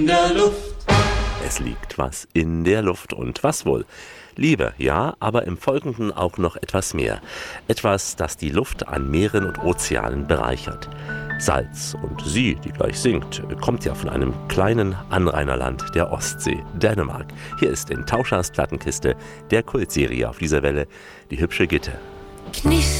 In der Luft. Es liegt was in der Luft und was wohl? Liebe, ja, aber im Folgenden auch noch etwas mehr. Etwas, das die Luft an Meeren und Ozeanen bereichert. Salz und sie, die gleich singt, kommt ja von einem kleinen Anrainerland der Ostsee, Dänemark. Hier ist in Tauschers Plattenkiste der Kultserie auf dieser Welle die hübsche Gitte. Knister